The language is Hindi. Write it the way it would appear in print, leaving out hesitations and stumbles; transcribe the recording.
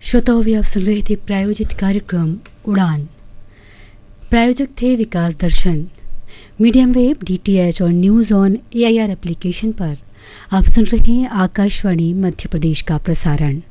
श्रोताओं, भी आप सुन रहे थे प्रायोजित कार्यक्रम उड़ान। प्रायोजक थे विकास दर्शन। मीडियम वेव, DTH और न्यूज ऑन AIR एप्लीकेशन पर आप सुन रहे हैं आकाशवाणी मध्य प्रदेश का प्रसारण।